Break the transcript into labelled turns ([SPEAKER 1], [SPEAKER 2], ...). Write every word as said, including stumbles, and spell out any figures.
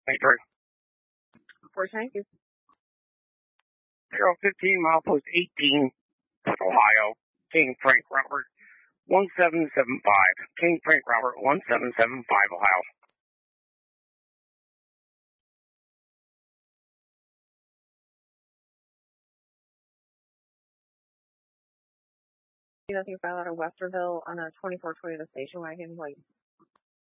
[SPEAKER 1] twenty-three.
[SPEAKER 2] four thank you.
[SPEAKER 1] zero fifteen, milepost eighteen, Ohio, King Frank Robert, one seven seven five. King Frank Robert, one seven seven five, Ohio.
[SPEAKER 2] Nothing file out of Westerville on a twenty-four twenty, the station wagon, like